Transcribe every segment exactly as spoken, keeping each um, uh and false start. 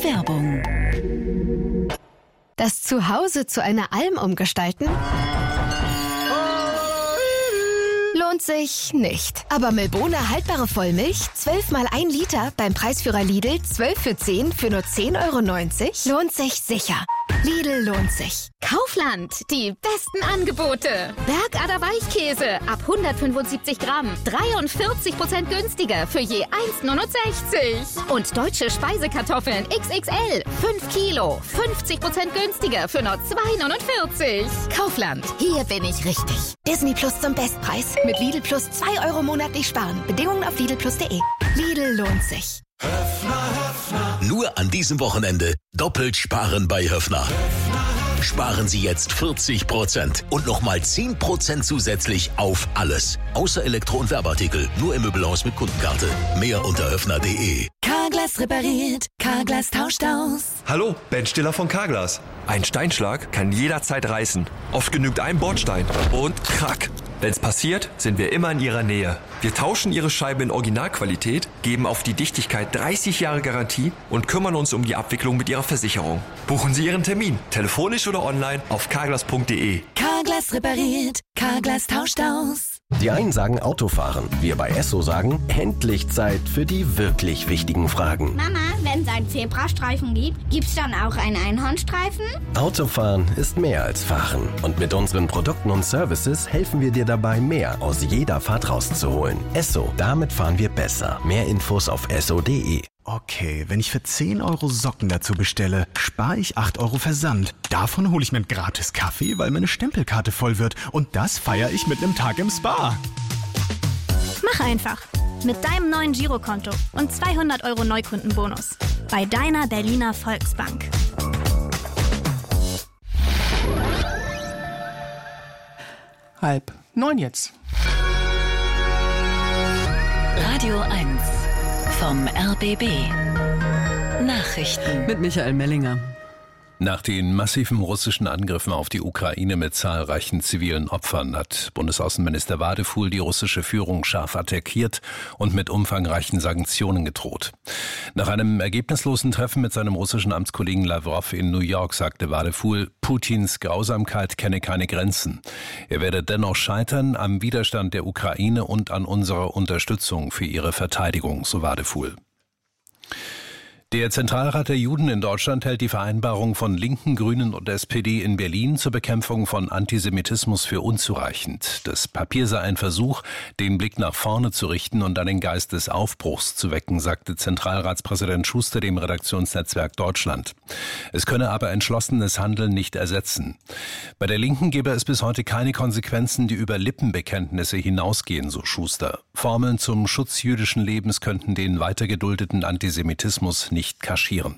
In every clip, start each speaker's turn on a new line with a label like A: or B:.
A: Werbung.
B: Das Zuhause zu einer Alm umgestalten? Lohnt sich nicht. Aber Milbona haltbare Vollmilch, zwölf mal ein Liter, beim Preisführer Lidl, zwölf für zehn für nur zehn Euro neunzig, lohnt sich sicher. Lidl lohnt sich.
C: Kaufland, die besten Angebote. Bergader Weichkäse ab hundertfünfundsiebzig Gramm, dreiundvierzig Prozent günstiger für je eins neunundsechzig. Und deutsche Speisekartoffeln X X L, fünf Kilo, fünfzig Prozent günstiger für nur zwei neunundvierzig. Kaufland, hier bin ich richtig.
B: Disney Plus zum Bestpreis. Mit Lidl Plus zwei Euro monatlich sparen. Bedingungen auf lidl plus punkt de. Lidl lohnt sich.
D: Höfner, Höfner. Nur an diesem Wochenende doppelt sparen bei Höfner. Höfner. Sparen Sie jetzt vierzig Prozent und nochmal zehn Prozent zusätzlich auf alles. Außer Elektro- und Werbeartikel, nur im Möbelhaus mit Kundenkarte. Mehr unter höfner punkt de.
A: Carglass repariert, Carglass tauscht aus.
E: Hallo, Ben Stiller von Carglass. Ein Steinschlag kann jederzeit reißen. Oft genügt ein Bordstein und krack. Wenn's passiert, sind wir immer in Ihrer Nähe. Wir tauschen Ihre Scheibe in Originalqualität, geben auf die Dichtigkeit dreißig Jahre Garantie und kümmern uns um die Abwicklung mit Ihrer Versicherung. Buchen Sie Ihren Termin, telefonisch oder online auf carglass punkt de.
A: Carglass repariert, Carglass tauscht aus.
F: Die einen sagen Autofahren, wir bei Esso sagen, endlich Zeit für die wirklich wichtigen Fragen.
G: Mama, wenn es einen Zebrastreifen gibt, gibt's dann auch einen Einhornstreifen?
F: Autofahren ist mehr als Fahren. Und mit unseren Produkten und Services helfen wir dir dabei, mehr aus jeder Fahrt rauszuholen. Esso, damit fahren wir besser. Mehr Infos auf esso punkt de.
H: Okay, wenn ich für zehn Euro Socken dazu bestelle, spare ich acht Euro Versand. Davon hole ich mir einen gratis Kaffee, weil meine Stempelkarte voll wird. Und das feiere ich mit einem Tag im Spa.
I: Mach einfach. Mit deinem neuen Girokonto und zweihundert Euro Neukundenbonus. Bei deiner Berliner Volksbank.
J: Halb neun jetzt.
A: Radio eins vom R B B. Nachrichten
K: mit Michael Mellinger.
L: Nach den massiven russischen Angriffen auf die Ukraine mit zahlreichen zivilen Opfern hat Bundesaußenminister Wadefuhl die russische Führung scharf attackiert und mit umfangreichen Sanktionen gedroht. Nach einem ergebnislosen Treffen mit seinem russischen Amtskollegen Lawrow in New York sagte Wadefuhl, Putins Grausamkeit kenne keine Grenzen. Er werde dennoch scheitern am Widerstand der Ukraine und an unserer Unterstützung für ihre Verteidigung, so Wadefuhl. Der Zentralrat der Juden in Deutschland hält die Vereinbarung von Linken, Grünen und S P D in Berlin zur Bekämpfung von Antisemitismus für unzureichend. Das Papier sei ein Versuch, den Blick nach vorne zu richten und einen Geist des Aufbruchs zu wecken, sagte Zentralratspräsident Schuster dem Redaktionsnetzwerk Deutschland. Es könne aber entschlossenes Handeln nicht ersetzen. Bei der Linken gebe es bis heute keine Konsequenzen, die über Lippenbekenntnisse hinausgehen, so Schuster. Formeln zum Schutz jüdischen Lebens könnten den weiter geduldeten Antisemitismus nicht nicht kaschieren.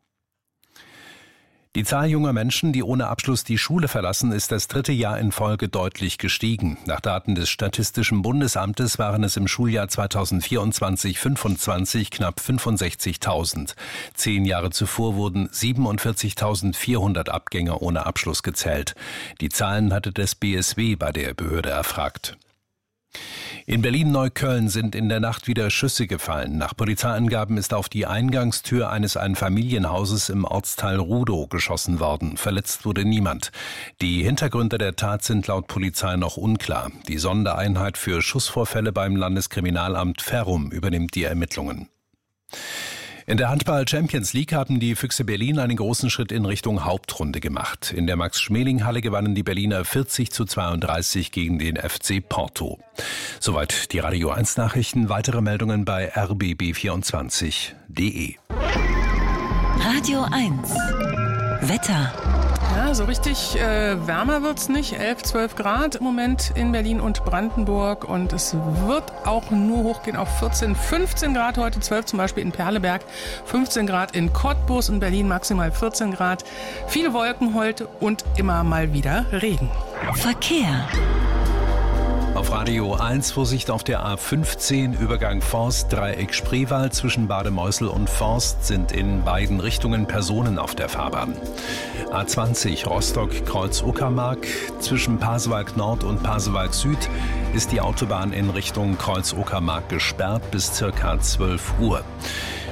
L: Die Zahl junger Menschen, die ohne Abschluss die Schule verlassen, ist das dritte Jahr in Folge deutlich gestiegen. Nach Daten des Statistischen Bundesamtes waren es im Schuljahr zweitausendvierundzwanzig fünfundzwanzig knapp fünfundsechzigtausend. Zehn Jahre zuvor wurden siebenundvierzigtausendvierhundert Abgänger ohne Abschluss gezählt. Die Zahlen hatte das B S W bei der Behörde erfragt. In Berlin-Neukölln sind in der Nacht wieder Schüsse gefallen. Nach Polizeiangaben ist auf die Eingangstür eines Einfamilienhauses im Ortsteil Rudow geschossen worden. Verletzt wurde niemand. Die Hintergründe der Tat sind laut Polizei noch unklar. Die Sondereinheit für Schussvorfälle beim Landeskriminalamt Ferrum übernimmt die Ermittlungen. In der Handball-Champions League haben die Füchse Berlin einen großen Schritt in Richtung Hauptrunde gemacht. In der Max-Schmeling-Halle gewannen die Berliner vierzig zu zweiunddreißig gegen den F C Porto. Soweit die Radio eins Nachrichten. Weitere Meldungen bei r b b vierundzwanzig punkt de.
A: Radio eins Wetter.
J: Ja, so richtig äh, wärmer wird's nicht. elf, zwölf Grad im Moment in Berlin und Brandenburg. Und es wird auch nur hochgehen auf vierzehn, fünfzehn Grad heute. zwölf zum Beispiel in Perleberg, fünfzehn Grad in Cottbus und Berlin maximal vierzehn Grad. Viele Wolken heute und immer mal wieder Regen.
A: Verkehr.
L: Auf Radio eins Vorsicht auf der A fünfzehn, Übergang Forst, Dreieck Spreewald. Zwischen Bade-Meussel und Forst sind in beiden Richtungen Personen auf der Fahrbahn. A zwanzig Rostock Kreuz Uckermark. Zwischen Pasewalk Nord und Pasewalk Süd ist die Autobahn in Richtung Kreuz Uckermark gesperrt bis circa zwölf Uhr.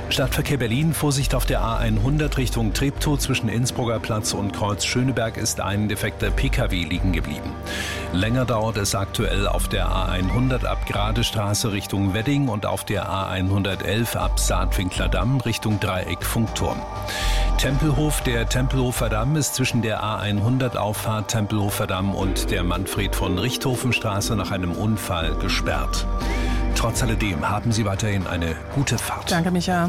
L: Stadtverkehr Berlin, Vorsicht auf der A hundert Richtung Treptow zwischen Innsbrucker Platz und Kreuz Schöneberg ist ein defekter Pkw liegen geblieben. Länger dauert es aktuell auf der A hundert ab Gradestraße Richtung Wedding und auf der A hundertelf ab Saatwinkler Damm Richtung Dreieck Funkturm. Tempelhof, der Tempelhofer Damm ist zwischen der A hundert Auffahrt Tempelhofer Damm und der Manfred von Richthofenstraße nach einem Unfall gesperrt. Trotz alledem haben Sie weiterhin eine gute Fahrt.
J: Danke, Micha.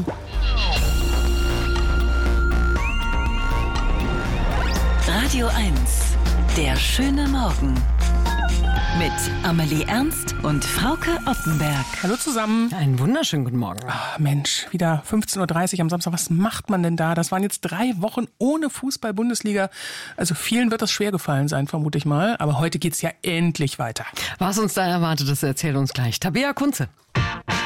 A: Radio eins, der schöne Morgen. Mit Amelie Ernst und Frauke Oppenberg.
J: Hallo zusammen.
K: Einen wunderschönen guten Morgen.
J: Ach Mensch, wieder fünfzehn Uhr dreißig am Samstag. Was macht man denn da? Das waren jetzt drei Wochen ohne Fußball-Bundesliga. Also vielen wird das schwer gefallen sein, vermute ich mal. Aber heute geht's ja endlich weiter.
K: Was uns da erwartet, das erzählt uns gleich Tabea Kunze.